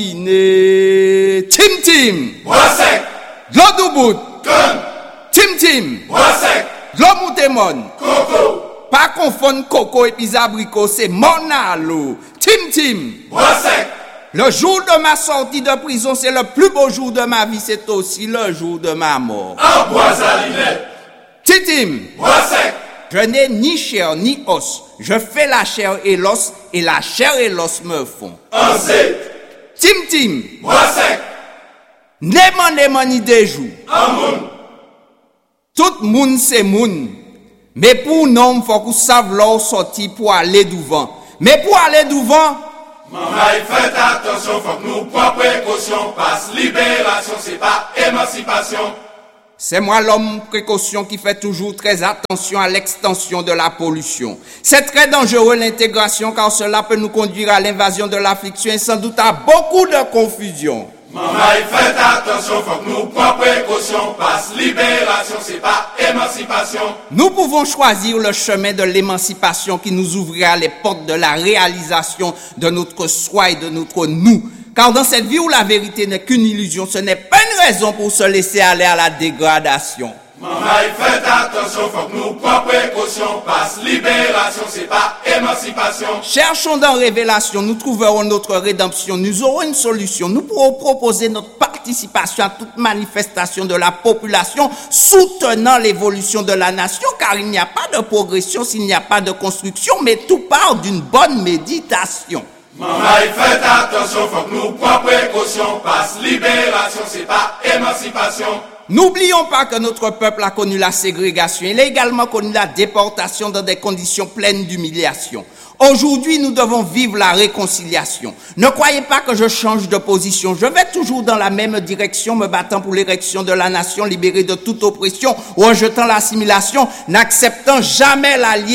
Tim Tim. Boisec. L'Odoubout. Gun. Tim Tim. Boisec. L'Omoutémon. Coco. Pas confondre coco et puis abricot, c'est Monalo. Tim Tim. Boisec. Le jour de ma sortie de prison, c'est le plus beau jour de ma vie, c'est aussi le jour de ma mort. En Boisalinette. Tim. Boisec. Je n'ai ni chair ni os. Je fais la chair et l'os, et la chair et l'os me font. En Zé. Tim. Boisec. Néman ni déjou. En Moun. Tout moun c'est moun. Mais pour nous, faut qu'on sache leur sorti pour aller devant. Mais pour aller devant, Maman, faites attention, faut que nous prenions précaution. Passe libération, c'est pas émancipation. c'est moi l'homme précaution qui fait toujours très attention à l'extension de la pollution. C'est très dangereux l'intégration car cela peut nous conduire à l'invasion de l'affliction et sans doute à beaucoup de confusion. Maman, faites attention, faut que nous prenions précaution. Passe libération, c'est pas émancipation. Nous pouvons choisir le chemin de l'émancipation qui nous ouvrira les portes de la réalisation de notre soi et de notre nous. Car dans cette vie où la vérité n'est qu'une illusion, ce n'est pas une raison pour se laisser aller à la dégradation. Maman, faites attention, faut que nous prenions précaution. Passe libération, c'est pas émancipation. Cherchons dans Révélation, nous trouverons notre rédemption, nous aurons une solution. Nous pourrons proposer notre participation à toute manifestation de la population soutenant l'évolution de la nation, car il n'y a pas de progression s'il n'y a pas de construction, mais tout part d'une bonne méditation. Maman, faites attention, faut que nous prenions précaution. Passe libération, c'est pas émancipation. N'oublions pas que notre peuple a connu la ségrégation. Il a également connu la déportation dans des conditions pleines d'humiliation. Aujourd'hui, nous devons vivre la réconciliation. Ne croyez pas que je change de position. Je vais toujours dans la même direction, me battant pour l'érection de la nation libérée de toute oppression ou en jetant l'assimilation, n'acceptant jamais l'allié